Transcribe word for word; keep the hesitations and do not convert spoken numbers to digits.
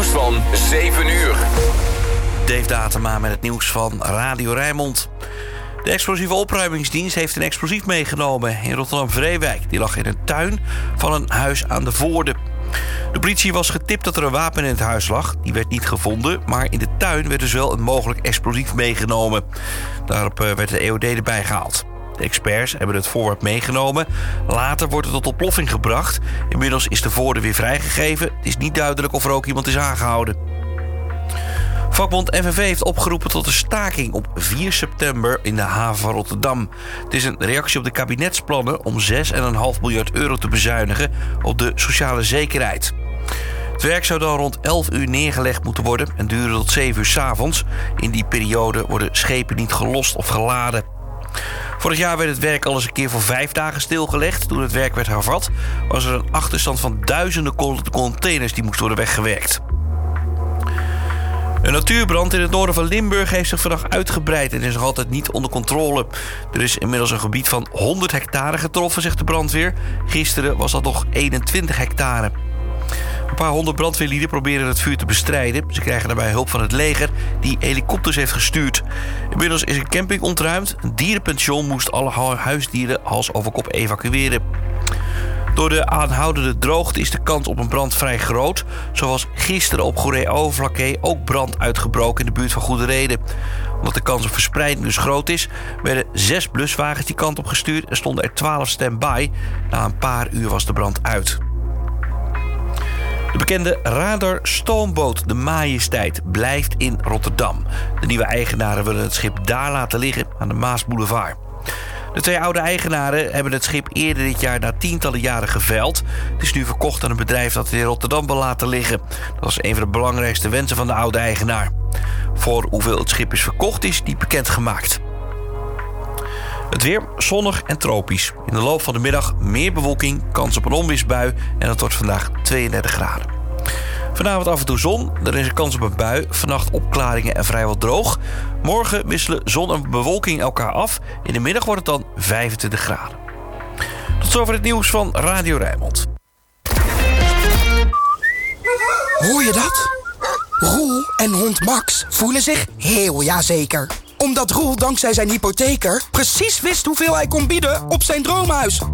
van zeven uur. Dave Datema met het nieuws van Radio Rijnmond. De explosieve opruimingsdienst heeft een explosief meegenomen in Rotterdam-Vreewijk. Die lag in een tuin van een huis aan de Voorde. De politie was getipt dat er een wapen in het huis lag. Die werd niet gevonden, maar in de tuin werd dus wel een mogelijk explosief meegenomen. Daarop werd de E O D erbij gehaald. De experts hebben het voorwerp meegenomen. Later wordt het tot ontploffing gebracht. Inmiddels is de Voorde weer vrijgegeven. Het is niet duidelijk of er ook iemand is aangehouden. Vakbond N V V heeft opgeroepen tot een staking op vier september in de haven van Rotterdam. Het is een reactie op de kabinetsplannen om zes komma vijf miljard euro te bezuinigen op de sociale zekerheid. Het werk zou dan rond elf uur neergelegd moeten worden en duren tot zeven uur 's avonds. In die periode worden schepen niet gelost of geladen. Vorig jaar werd het werk al eens een keer voor vijf dagen stilgelegd. Toen het werk werd hervat, was er een achterstand van duizenden containers die moesten worden weggewerkt. Een natuurbrand in het noorden van Limburg heeft zich vandaag uitgebreid en is nog altijd niet onder controle. Er is inmiddels een gebied van honderd hectare getroffen, zegt de brandweer. Gisteren was dat nog eenentwintig hectare. Een paar honderd brandweerlieden proberen het vuur te bestrijden. Ze krijgen daarbij hulp van het leger, die helikopters heeft gestuurd. Inmiddels is een camping ontruimd. Een dierenpension moest alle huisdieren hals over kop evacueren. Door de aanhoudende droogte is de kans op een brand vrij groot. Zoals gisteren op Goeree-Overflakkee ook brand uitgebroken in de buurt van Goede Reden. Omdat de kans op verspreiding dus groot is, werden zes bluswagens die kant op gestuurd en stonden er twaalf stand-by. Na een paar uur was de brand uit. De bekende radar-stoomboot de Majesteit blijft in Rotterdam. De nieuwe eigenaren willen het schip daar laten liggen aan de Maasboulevard. De twee oude eigenaren hebben het schip eerder dit jaar na tientallen jaren geveild. Het is nu verkocht aan een bedrijf dat het in Rotterdam wil laten liggen. Dat is een van de belangrijkste wensen van de oude eigenaar. Voor hoeveel het schip is verkocht is niet bekendgemaakt. Het weer zonnig en tropisch. In de loop van de middag meer bewolking, kans op een onweersbui en het wordt vandaag tweeëndertig graden. Vanavond af en toe zon, er is een kans op een bui. Vannacht opklaringen en vrijwel droog. Morgen wisselen zon en bewolking elkaar af. In de middag wordt het dan vijfentwintig graden. Tot zover het nieuws van Radio Rijnmond. Hoor je dat? Roel en hond Max voelen zich heel jazeker. Omdat Roel dankzij zijn hypotheker precies wist hoeveel hij kon bieden op zijn droomhuis.